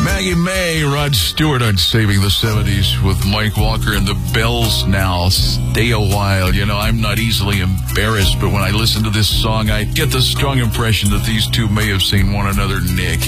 Maggie May, Rod Stewart on Saving the 70s with Mike Walker and the Bells Now. Stay a while. You know, I'm not easily embarrassed, but when I listen to this song, I get the strong impression that these two may have seen one another naked.